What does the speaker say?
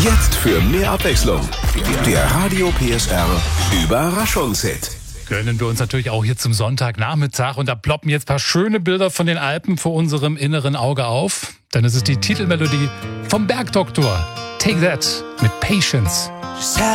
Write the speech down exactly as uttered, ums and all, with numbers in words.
Jetzt für mehr Abwechslung. Der Radio P S R Überraschungshit. Gönnen wir uns natürlich auch hier zum Sonntagnachmittag und da ploppen jetzt ein paar schöne Bilder von den Alpen vor unserem inneren Auge auf. Dann ist es die Titelmelodie vom Bergdoktor. Take That mit Patience.